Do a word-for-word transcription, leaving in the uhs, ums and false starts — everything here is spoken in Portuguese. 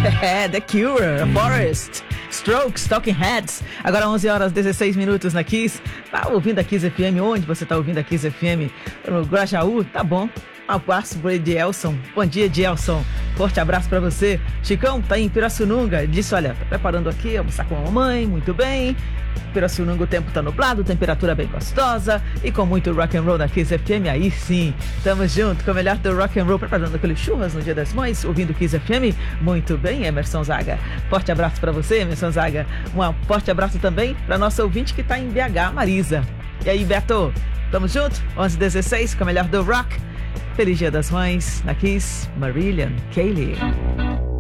É, The Cure, Forest, Strokes, Talking Heads. Agora onze horas e dezesseis minutos na Kiss. Tá ouvindo a Kiss F M? Onde você tá ouvindo a Kiss F M? No Grajaú? Tá bom. Um abraço pro Edielson. Bom dia, Edielson. Forte abraço pra você. Chicão tá em Pirassununga. Disse, olha, tá preparando aqui, almoçar com a mamãe. Muito bem. Pirassununga, o tempo tá nublado, temperatura bem gostosa e com muito rock and roll na Kiss F M. Aí sim, tamo junto com o melhor do rock and roll, preparando aquele churras no Dia das Mães, ouvindo Kiss F M. Muito bem, Emerson Zaga. Forte abraço pra você, Emerson Zaga. Um forte abraço também pra nossa ouvinte que tá em B H, Marisa. E aí, Beto, tamo junto? onze e dezesseis com o melhor do rock. Feliz Dia das Mães na Kiss, Marillion Kaylee.